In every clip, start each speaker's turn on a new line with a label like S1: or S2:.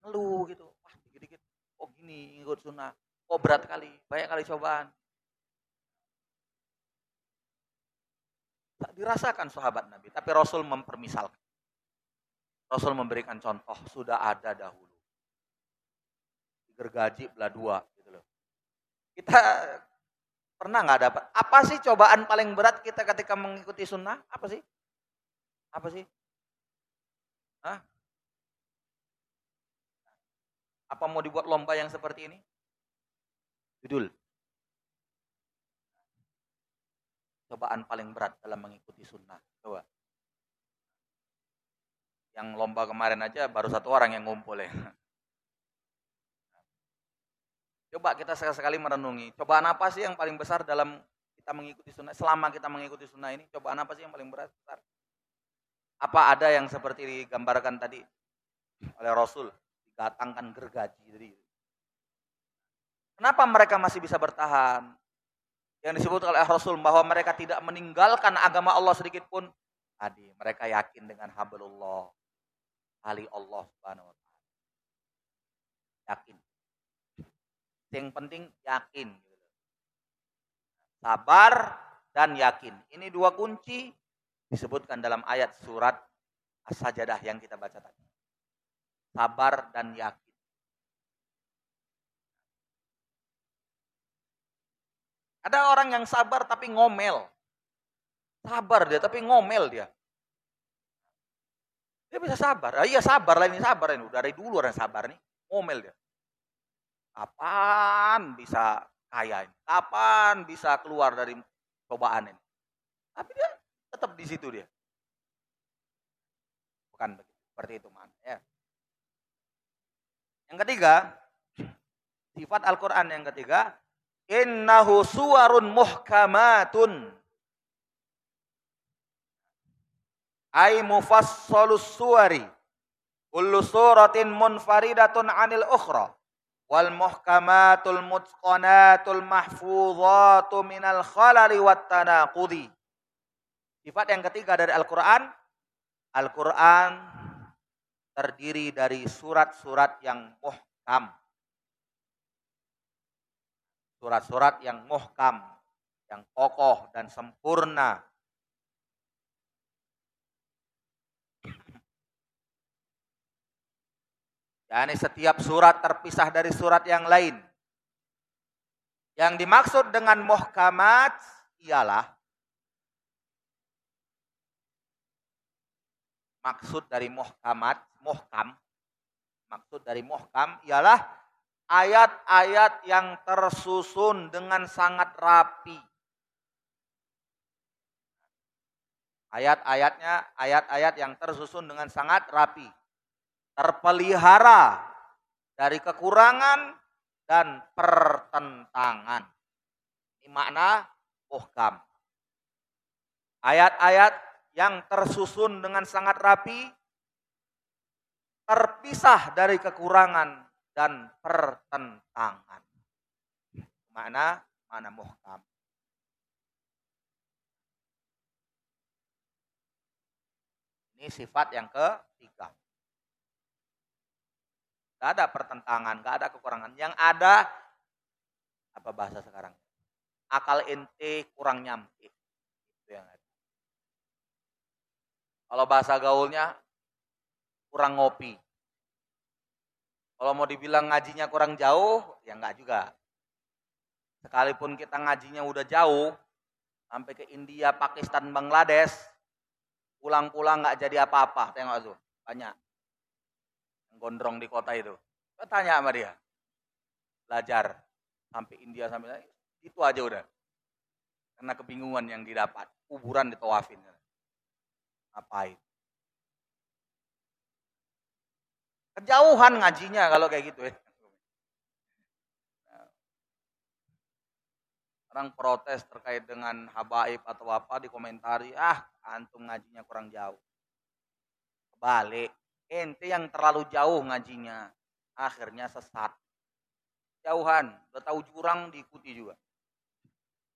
S1: ngeluh gitu. Wah, dikit-dikit kok gini ngikut sunnah. Kok berat kali, banyak kali cobaan. Tak dirasakan sahabat Nabi, tapi Rasul mempermisalkan. Rasul memberikan contoh, sudah ada dahulu. Gergaji belah dua gitu loh. Kita pernah nggak dapat? Apa sih cobaan paling berat kita ketika mengikuti sunnah? Apa sih? Apa sih? Hah? Apa mau dibuat lomba yang seperti ini? Judul. Cobaan paling berat dalam mengikuti sunnah. Coba. Yang lomba kemarin aja baru 1 orang yang ngumpul ya. Coba kita sekali-sekali merenungi. Cobaan apa sih yang paling besar dalam kita mengikuti sunnah? Selama kita mengikuti sunnah ini, cobaan apa sih yang paling besar? Apa ada yang seperti digambarkan tadi oleh Rasul? Didatangkan gergaji. Jadi, kenapa mereka masih bisa bertahan? Yang disebut oleh Rasul bahwa mereka tidak meninggalkan agama Allah sedikit pun. Tadi mereka yakin dengan hablullah, tali Allah Subhanahu wa taala. Yakin. Yang penting yakin. Sabar dan yakin. Ini 2 kunci disebutkan dalam ayat surat As-Sajdah yang kita baca tadi. Sabar dan yakin. Ada orang yang sabar tapi ngomel. Sabar dia tapi ngomel dia. Dia bisa sabar. Iya sabar lah ini sabar ini. Udah dari dulu orang sabar nih. Ngomel dia. Kapan bisa kaya ini? Kapan bisa keluar dari cobaan ini? Tapi dia tetap di situ dia. Bukan begitu. Seperti itu maknanya. Yang ketiga, sifat Al-Quran yang ketiga, innahu suwarun muhkamatun. Ay mufassalus suwari. Kullu suratin munfaridatun anil ukhra. Wal muhkamatul mutqanatul mahfuzatu minal khalali wat tanaqudi. Sifat yang ketiga dari Al-Quran. Al-Quran terdiri dari surat-surat yang muhkam. Surat-surat yang muhkam, yang kokoh dan sempurna. Yani setiap surat terpisah dari surat yang lain. Yang dimaksud dengan muhkamat ialah maksud dari muhkam ialah ayat-ayat yang tersusun dengan sangat rapi. Ayat-ayat yang tersusun dengan sangat rapi. Terpelihara dari kekurangan dan pertentangan. Ini makna muhkam. Ayat-ayat yang tersusun dengan sangat rapi, terpisah dari kekurangan dan pertentangan. Makna muhkam. Ini sifat yang ketiga. Gak ada pertentangan, gak ada kekurangan. Yang ada, apa bahasa sekarang? Akal ente kurang nyampe. Itu yang ada. Kalau bahasa gaulnya, kurang ngopi. Kalau mau dibilang ngajinya kurang jauh, ya enggak juga. Sekalipun kita ngajinya udah jauh, sampai ke India, Pakistan, Bangladesh, pulang-pulang enggak jadi apa-apa. Tengok tuh, banyak. Yang gondrong di kota itu. Saya tanya sama dia. Belajar sampai India, sampai itu aja udah. Karena kebingungan yang didapat. Kuburan ditawafin. Ngapain? Kejauhan ngajinya kalau kayak gitu ya. Orang protes terkait dengan habaib atau apa dikomentari, antum ngajinya kurang jauh. Kebalik, ente yang terlalu jauh ngajinya, akhirnya sesat. Jauhan, udah tahu jurang diikuti juga.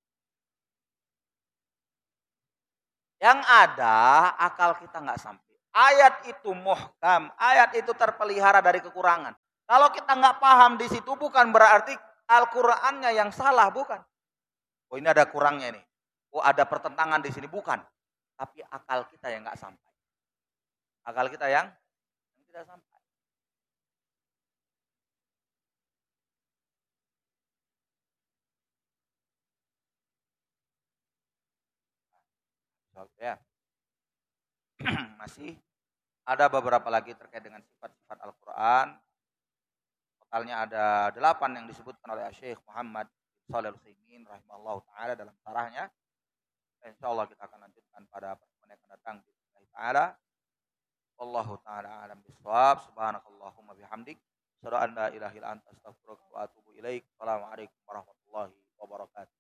S1: Yang ada akal kita nggak sampai. ayat itu muhkam, ayat itu terpelihara dari kekurangan. Kalau kita nggak paham di situ bukan berarti Al-Qur'annya yang salah, bukan. Oh ini ada kurangnya nih. Oh ada pertentangan di sini, bukan. Tapi akal kita yang nggak sampai. Akal kita yang tidak sampai. Ya. Masih ada beberapa lagi terkait dengan sifat-sifat Al-Quran. Totalnya ada 8 yang disebutkan oleh Syekh Muhammad Shalih Al-Utsaimin rahimahullah taala dalam syarahnya. Insyaallah kita akan lanjutkan pada pertemuan yang akan datang bismillah taala. Wallahu taala alam bisawab. Subhanakallahumma bihamdik asyhadu an la ilaha illa anta astaghfiruka wa atubu ilaik. Assalamualaikum warahmatullahi wabarakatuh.